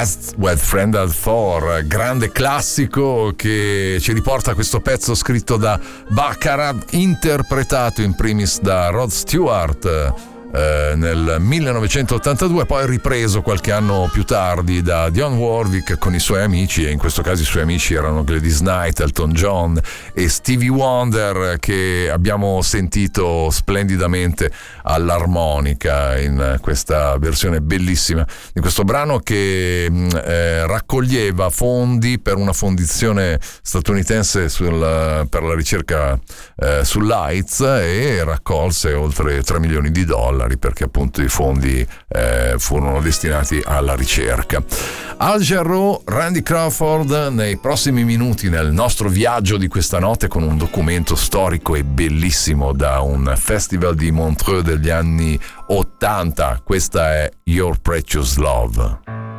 Last Wet Friend at Thor, grande classico che ci riporta a questo pezzo scritto da Baccarat, interpretato in primis da Rod Stewart nel 1982, poi ripreso qualche anno più tardi da Dionne Warwick con i suoi amici, e in questo caso i suoi amici erano Gladys Knight, Elton John e Stevie Wonder, che abbiamo sentito splendidamente all'armonica in questa versione bellissima di questo brano, che raccoglieva fondi per una fondazione statunitense per la ricerca sull'AIDS, e raccolse oltre $3 milioni, perché appunto i fondi furono destinati alla ricerca. Al Jarreau, Randy Crawford nei prossimi minuti nel nostro viaggio di questa notte, con un documento storico e bellissimo da un festival di Montreux degli anni 80. Questa è Your Precious Love.